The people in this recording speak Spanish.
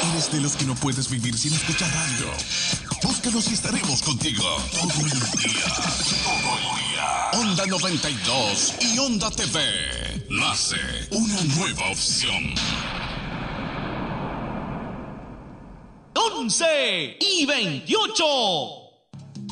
¿Eres de los que no puedes vivir sin escuchar radio? Búscanos y estaremos contigo todo el día. Todo el día. Onda 92 y Onda TV. Nace una nueva opción. 11:28.